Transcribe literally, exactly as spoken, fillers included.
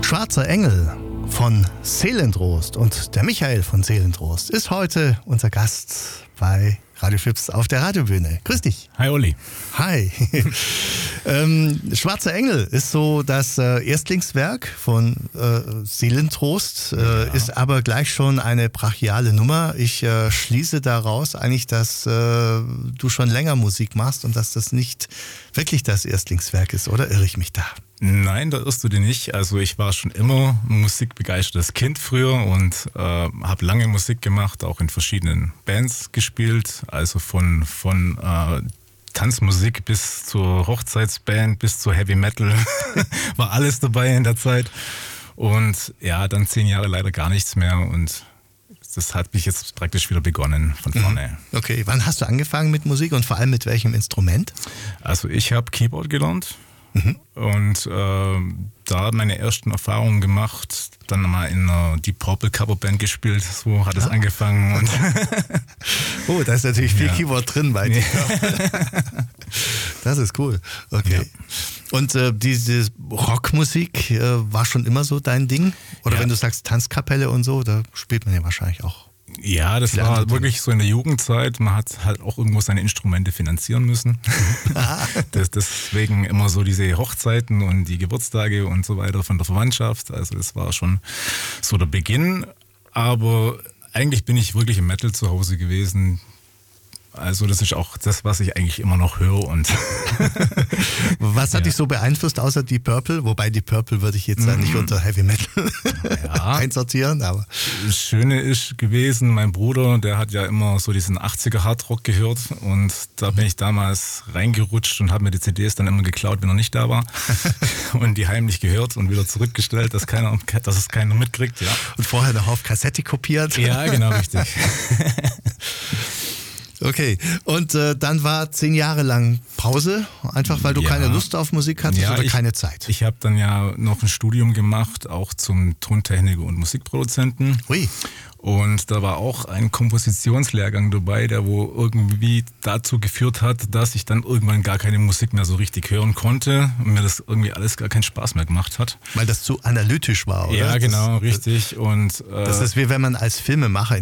Schwarzer Engel von Seelentrost und der Michael von Seelentrost ist heute unser Gast bei Radio Fips auf der Radiobühne. Grüß dich. Hi Olli. Hi. ähm, Schwarzer Engel ist so das äh, Erstlingswerk von äh, Seelentrost, äh, ja. Ist aber gleich schon eine brachiale Nummer. Ich äh, schließe daraus eigentlich, dass äh, du schon länger Musik machst und dass das nicht wirklich das Erstlingswerk ist, oder irre ich mich da? Nein, da irrst du dich nicht. Also ich war schon immer ein musikbegeistertes Kind früher und äh, habe lange Musik gemacht, auch in verschiedenen Bands gespielt. Also von, von äh, Tanzmusik bis zur Hochzeitsband, bis zur Heavy Metal war alles dabei in der Zeit. Und ja, dann zehn Jahre leider gar nichts mehr und das hat mich jetzt praktisch wieder begonnen von vorne. Okay, wann hast du angefangen mit Musik und vor allem mit welchem Instrument? Also ich habe Keyboard gelernt. Mhm. Und äh, da meine ersten Erfahrungen gemacht, dann mal in einer Deep Purple Coverband gespielt, so hat es ah. angefangen. Und oh, da ist natürlich viel ja. Keyboard drin bei dir. Das ist cool. Okay. Ja. Und äh, diese Rockmusik äh, war schon immer so dein Ding? Oder ja. wenn du sagst Tanzkapelle und so, da spielt man ja wahrscheinlich auch. Ja, das war wirklich so in der Jugendzeit. Man hat halt auch irgendwo seine Instrumente finanzieren müssen. das, deswegen immer so diese Hochzeiten und die Geburtstage und so weiter von der Verwandtschaft. Also das war schon so der Beginn. Aber eigentlich bin ich wirklich im Metal zu Hause gewesen. Also das ist auch das, was ich eigentlich immer noch höre. Und was hat ja. dich so beeinflusst, außer Deep Purple? Wobei Deep Purple würde ich jetzt mm. nicht unter Heavy Metal ja. einsortieren. Aber das Schöne ist gewesen, mein Bruder, der hat ja immer so diesen achtziger Hardrock gehört. Und da bin ich damals reingerutscht und habe mir die C Ds dann immer geklaut, wenn er nicht da war. Und die heimlich gehört und wieder zurückgestellt, dass, keiner, dass es keiner mitkriegt. Ja. Und vorher noch auf Kassette kopiert. Ja, genau, richtig. Okay, und äh, dann war zehn Jahre lang Pause, einfach weil du ja. keine Lust auf Musik hattest ja, oder ich, keine Zeit? Ich habe dann ja noch ein Studium gemacht, auch zum Tontechniker und Musikproduzenten. Ui. Und da war auch ein Kompositionslehrgang dabei, der wo irgendwie dazu geführt hat, dass ich dann irgendwann gar keine Musik mehr so richtig hören konnte und mir das irgendwie alles gar keinen Spaß mehr gemacht hat. Weil das zu analytisch war, oder? Ja, genau, das, richtig. Und, äh, das ist wie wenn man als Filmemacher